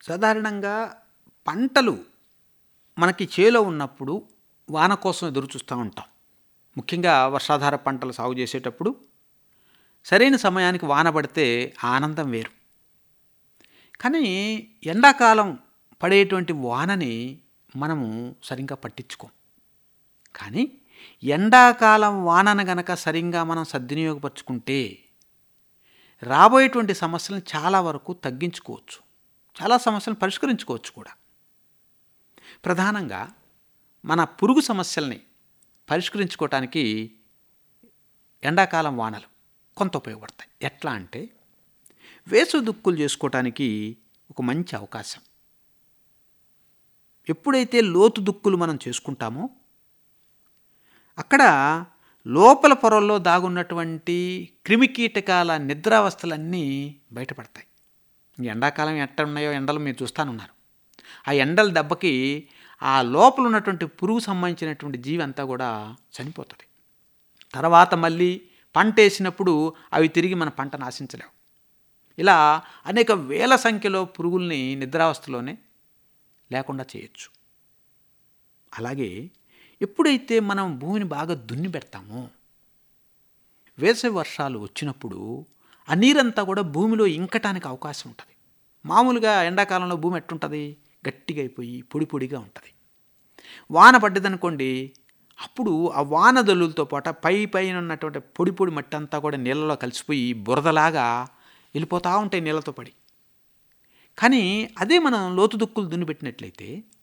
సాధారణంగా పంటలు మనకి చేలో ఉన్నప్పుడు వాన కోసం ఎదురు చూస్తూ ఉంటాం. ముఖ్యంగా వర్షాధార పంటలు సాగు చేసేటప్పుడు సరైన సమయానికి వాన పడితే ఆనందం వేరు. కానీ ఎండాకాలం పడేటువంటి వానని మనము సరిగ్గా పట్టించుకోం. కానీ ఎండాకాలం వానను గనక సరిగ్గా మనం సద్వినియోగపరుచుకుంటే రాబోయేటువంటి సమస్యలను చాలా వరకు తగ్గించుకోవచ్చు, చాలా సమస్యలను పరిష్కరించుకోవచ్చు కూడా. ప్రధానంగా మన పురుగు సమస్యల్ని పరిష్కరించుకోవటానికి ఎండాకాలం వానలు కొంత ఉపయోగపడతాయి. ఎట్లా అంటే వేసు దుక్కులు చేసుకోవటానికి ఒక మంచి అవకాశం. ఎప్పుడైతే లోతు దుక్కులు మనం చేసుకుంటామో అక్కడ లోపల పొరల్లో దాగున్నటువంటి క్రిమికీటకాల నిద్రావస్థలన్నీ బయటపడతాయి. ఎండాకాలం ఎట్ట ఉన్నాయో ఎండలు మీరు చూస్తానున్నారు. ఆ ఎండల దెబ్బకి ఆ లోపల ఉన్నటువంటి పురుగు సంబంధించినటువంటి జీవి అంతా కూడా చనిపోతుంది. తర్వాత మళ్ళీ పంట వేసినప్పుడు అవి తిరిగి మన పంటను ఆశించలేవు. ఇలా అనేక వేల సంఖ్యలో పురుగుల్ని నిద్రావస్థలోనే లేకుండా చేయొచ్చు. అలాగే ఎప్పుడైతే మనం భూమిని బాగా దున్ని పెడతామో వేసవి వర్షాలు వచ్చినప్పుడు ఆ నీరంతా కూడా భూమిలో ఇంకటానికి అవకాశం ఉంటుంది. మామూలుగా ఎండాకాలంలో భూమి ఎట్టుంటుంది, గట్టిగా అయిపోయి పొడి పొడిగా ఉంటుంది. వాన పడ్డదనుకోండి, అప్పుడు ఆ వాన దొల్లులతో పాటు పైన ఉన్నటువంటి పొడి పొడి మట్టి అంతా కూడా నీళ్ళలో కలిసిపోయి బురదలాగా వెళ్ళిపోతూ ఉంటాయి నీళ్ళతో పడి. కానీ అదే మనం లోతు దుక్కులు దున్ని పెట్టినట్లయితే